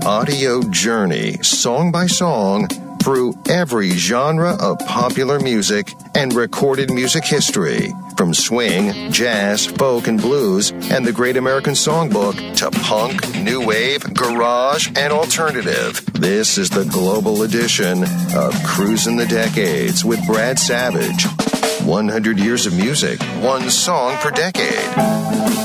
audio journey, song by song, through every genre of popular music and recorded music history, from swing, jazz, folk, and blues, and the Great American Songbook to punk, new wave, garage, and alternative. This is the global edition of Cruising the Decades with Brad Savage. 100 years of music, one song per decade.